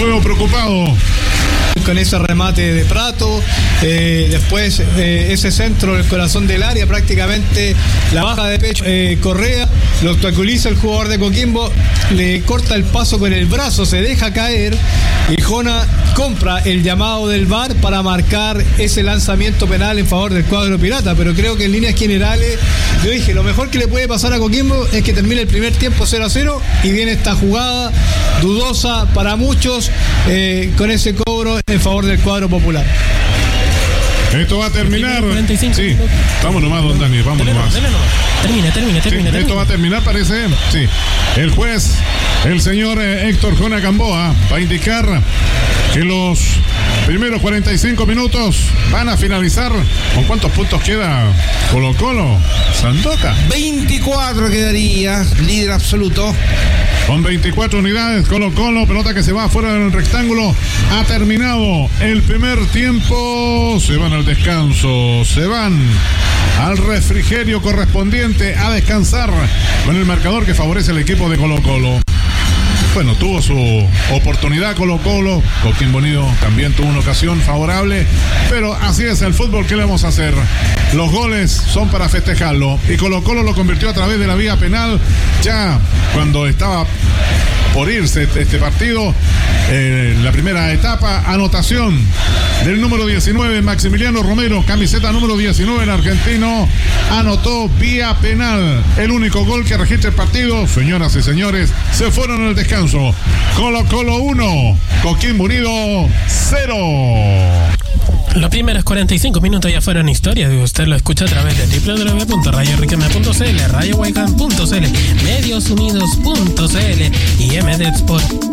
Juego preocupado. Con ese remate de Prato, después ese centro en el corazón del área, prácticamente la baja de pecho Correa, lo obstaculiza el jugador de Coquimbo, le corta el paso con el brazo, se deja caer y Jona compra el llamado del VAR para marcar ese lanzamiento penal en favor del cuadro pirata. Pero creo que en líneas generales, yo dije, lo mejor que le puede pasar a Coquimbo es que termine el primer tiempo 0-0 y viene esta jugada dudosa para muchos con ese cobro en favor del cuadro popular. Esto va a terminar. 45 sí, minutos. vamos nomás, don Dani, vamos nomás. Termina. Esto va a terminar, parece. Sí. El juez, el señor Héctor Jona Gamboa, va a indicar que los primeros 45 minutos van a finalizar. ¿Con cuántos puntos queda Colo-Colo? Sandoka. 24 quedaría, líder absoluto. Con 24 unidades, Colo-Colo, pelota que se va afuera del rectángulo. Ha terminado el primer tiempo. Se van al descanso, se van al refrigerio correspondiente a descansar con el marcador que favorece al equipo de Colo-Colo. Bueno, tuvo su oportunidad Colo-Colo, Coquimbo Unido también tuvo una ocasión favorable, pero así es el fútbol, ¿qué le vamos a hacer? Los goles son para festejarlo y Colo-Colo lo convirtió a través de la vía penal ya cuando estaba por irse este partido, la primera etapa, anotación del número 19, Maximiliano Romero, camiseta número 19, el argentino, anotó vía penal, el único gol que registra el partido. Señoras y señores, se fueron al descanso. Colo-Colo 1, Coquimbo Unido 0. Los primeros 45 minutos ya fueron historia. Usted lo escucha a través de www.radioriquelme.cl, radiohuaycan.cl, mediosunidos.cl y MD Sport.